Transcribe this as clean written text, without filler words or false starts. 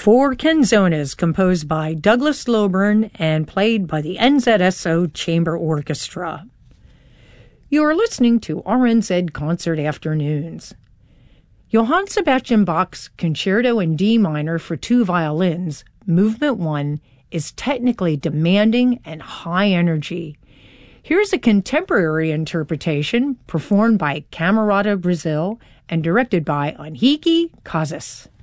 Four canzonas composed by Douglas Loeburn and played by the NZSO Chamber Orchestra. You are listening to RNZ Concert Afternoons. Johann Sebastian Bach's Concerto in D minor for two violins, Movement 1, is technically demanding and high energy. Here's a contemporary interpretation performed by Camerata Brazil and directed by Henrique Casas.